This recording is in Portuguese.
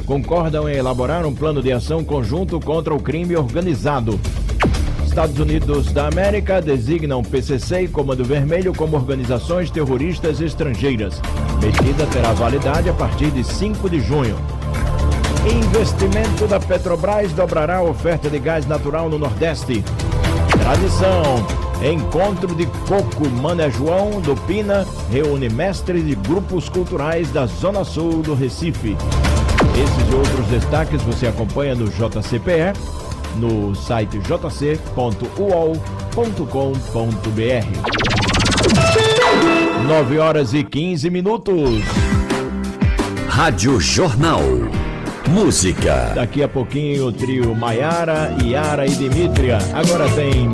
concordam em elaborar um plano de ação conjunto contra o crime organizado. Estados Unidos da América designam PCC e Comando Vermelho como organizações terroristas estrangeiras. Medida terá validade a partir de 5 de junho. Investimento da Petrobras dobrará a oferta de gás natural no Nordeste. Tradição. Encontro de Coco Mané João do Pina reúne mestres de grupos culturais da Zona Sul do Recife. Esses e outros destaques você acompanha no JCPE, no site jc.uol.com.br. 9h15. Rádio Jornal. Música. Daqui a pouquinho o trio Maiara, Yara e Dimítria. Agora tem